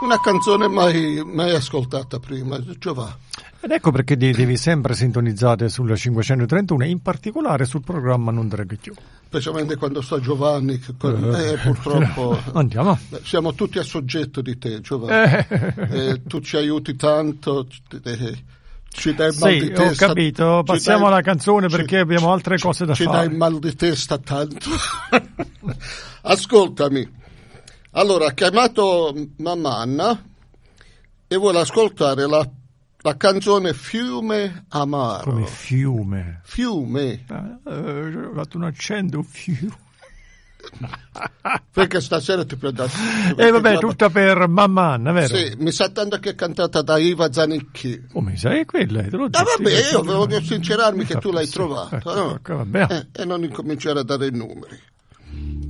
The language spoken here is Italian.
Una canzone mai ascoltata prima, Giovanni. Ed ecco perché devi sempre sintonizzare sulla 531, in particolare sul programma Non Draghi più. Specialmente quando sta Giovanni, che purtroppo andiamo. Siamo tutti a soggetto di te, Giovanni. Tu ci aiuti tanto, ci dai mal di testa. Ho capito, passiamo alla canzone perché abbiamo altre cose da fare. Ci dai mal di testa tanto. Ascoltami. Allora, ha chiamato mamma Anna e vuole ascoltare la canzone Fiume Amaro. Come fiume? Fiume. Ho fatto un accento, fiume. Perché stasera ti ho dato... vabbè, tutta per mamma Anna, vero? Sì, mi sa tanto che è cantata da Iva Zanicchi. Come sai quella? Te l'ho detto. Vabbè, io voglio sincerarmi che tu l'hai trovata. No? Vabbè. E non incominciare a dare i numeri.